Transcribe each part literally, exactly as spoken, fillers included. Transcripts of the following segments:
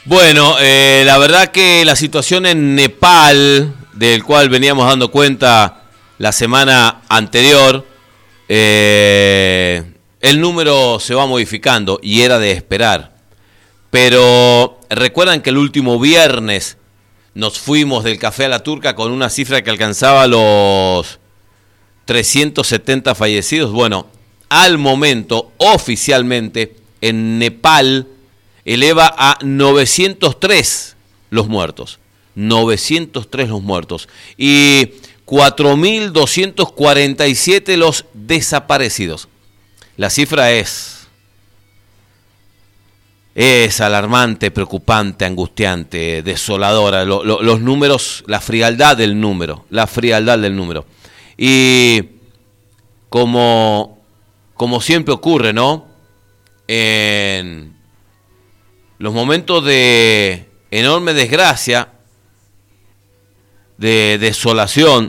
Bueno, eh, la verdad que la situación en Nepal, del cual veníamos dando cuenta la semana anterior, eh, el número se va modificando y era de esperar. Pero recuerdan que el último viernes nos fuimos del Café a la Turca con una cifra que alcanzaba los trescientos setenta fallecidos. Bueno, al momento, oficialmente, en Nepal eleva a novecientos tres los muertos. novecientos tres los muertos. Y cuatro mil doscientos cuarenta y siete los desaparecidos. La cifra es, es alarmante, preocupante, angustiante, desoladora. Lo, lo, los números, la frialdad del número, la frialdad del número. Y como, como siempre ocurre, ¿no? En los momentos de enorme desgracia, de desolación,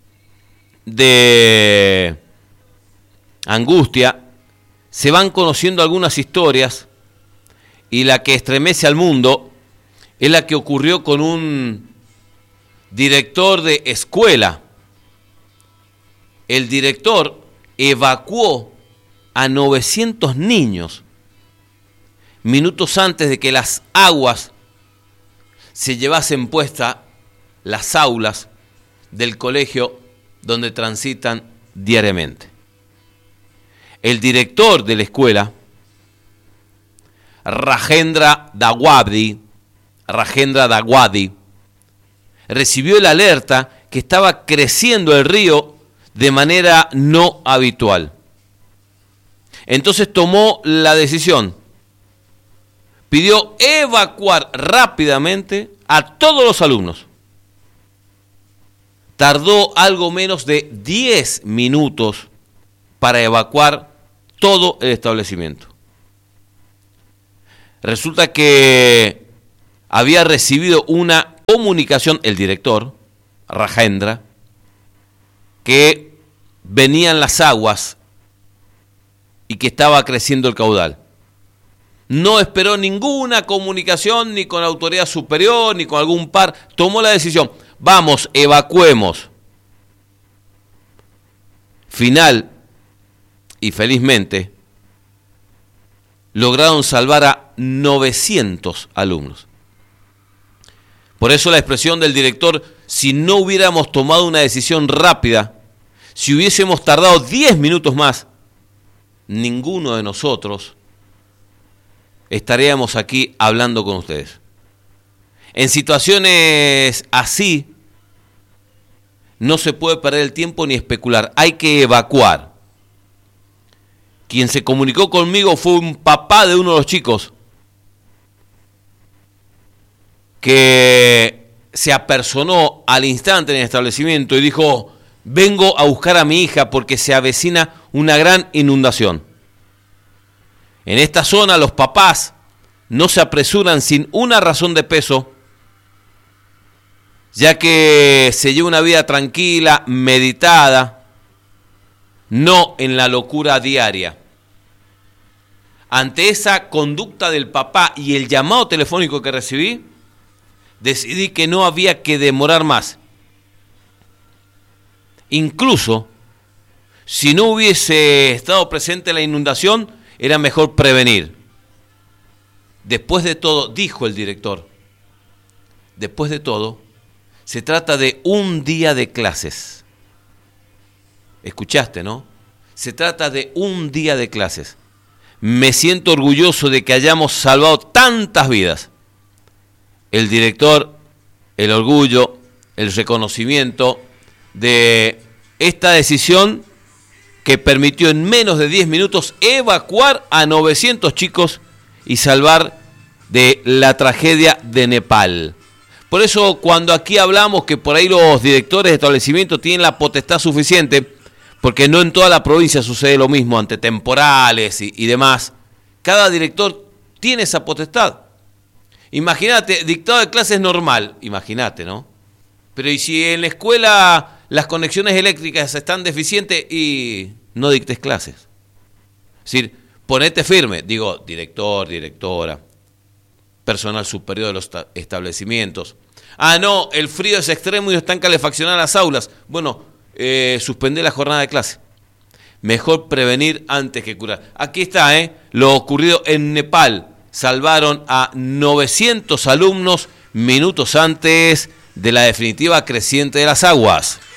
de angustia, se van conociendo algunas historias y la que estremece al mundo es la que ocurrió con un director de escuela. El director evacuó a novecientos niños minutos antes de que las aguas se llevasen puesta las aulas del colegio donde transitan diariamente. El director de la escuela, Rajendra Dawadi, Rajendra Dawadi, recibió la alerta que estaba creciendo el río de manera no habitual. Entonces tomó la decisión. Pidió evacuar rápidamente a todos los alumnos. Tardó algo menos de diez minutos para evacuar todo el establecimiento. Resulta que había recibido una comunicación, el director, Rajendra, que venían las aguas y que estaba creciendo el caudal. No esperó ninguna comunicación ni con la autoridad superior ni con algún par. Tomó la decisión. Vamos, evacuemos. Final y felizmente lograron salvar a novecientos alumnos. Por eso la expresión del director, si no hubiéramos tomado una decisión rápida, si hubiésemos tardado diez minutos más, ninguno de nosotros estaríamos aquí hablando con ustedes. En situaciones así, no se puede perder el tiempo ni especular. Hay que evacuar. Quien se comunicó conmigo fue un papá de uno de los chicos que se apersonó al instante en el establecimiento y dijo: vengo a buscar a mi hija porque se avecina una gran inundación. En esta zona los papás no se apresuran sin una razón de peso, ya que se lleva una vida tranquila, meditada, no en la locura diaria. Ante esa conducta del papá y el llamado telefónico que recibí, decidí que no había que demorar más. Incluso, si no hubiese estado presente la inundación, era mejor prevenir. Después de todo, dijo el director, después de todo, se trata de un día de clases. Escuchaste, ¿no? Se trata de un día de clases. Me siento orgulloso de que hayamos salvado tantas vidas. El director, el orgullo, el reconocimiento de esta decisión que permitió en menos de diez minutos evacuar a novecientos chicos y salvar de la tragedia de Nepal. Por eso cuando aquí hablamos que por ahí los directores de establecimientos tienen la potestad suficiente, porque no en toda la provincia sucede lo mismo ante temporales y, y demás, cada director tiene esa potestad. Imagínate, dictado de clases normal, imagínate, ¿no? Pero ¿y si en la escuela las conexiones eléctricas están deficientes y no dictes clases? Es decir, ponete firme, digo, director, directora, personal superior de los establecimientos. Ah, no, el frío es extremo y no están calefaccionadas las aulas. Bueno, eh, suspender la jornada de clase. Mejor prevenir antes que curar. Aquí está, ¿eh? Lo ocurrido en Nepal. Salvaron a novecientos alumnos minutos antes de la definitiva creciente de las aguas.